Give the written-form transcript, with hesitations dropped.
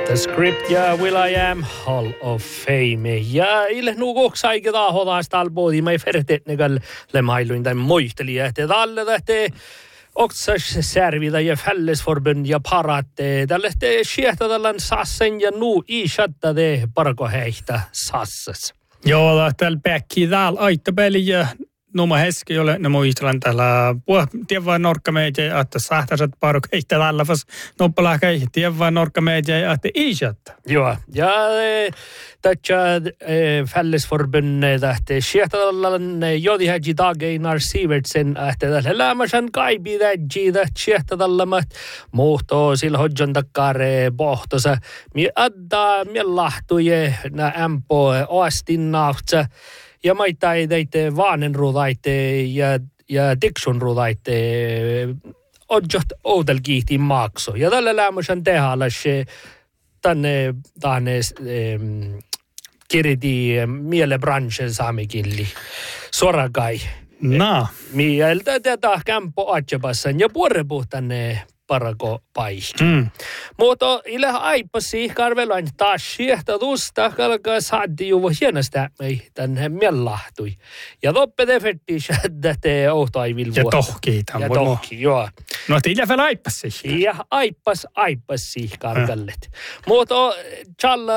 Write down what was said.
The Script ja Will.i.am Hall of Fame. Ja ille nuukoks aike tahodaasta alboodi mai fertetnegal lemailuin tai muisteli, että tälle tähte oksas särvida ja fällesforbund ja paratte tälle siehtä tällän sassen ja nuu ishatta de parko heihtä sassas. Joo, tällä päkkiä täällä aittapeli ja numa heski jolle ne muistelan tällä tievaa norkkamedia että sahtaset parko heihtä tällä fas noppalahkai tievaa norkkamedia että ishatta. Joo, ja tätsä fällesforbund tähte siehtä tällän jodi häji Dag-Einar Sivertsen että tällä lämmäsen kaipi täji täht siehtä tällä muhtoo sillä hodjon takkare pohtosa mi adda mi lahtuje nä ämpo oastinnautsa ja maitai teite vaanenruudaite ja tiksunruudaite odjot oudelkiihtiin makso. Ja tällä lämmösen tehalas tänne kiriti mielebranchen saamikilli sorakai. No. Mieltä tätä kämpo atjapassan ja puorepuhtanne parako paikki. Mutta ille aipasi karveloin taas siehtä tusta kalkaa saadi juvo hienosta tänne mielahtui. Ja toppe tefetti sädäte ohtaivil vuotta. Ja tohki. Ja tohki, joo. No ille vielä aipasi. Ja aipasi karkallet. Mutta challa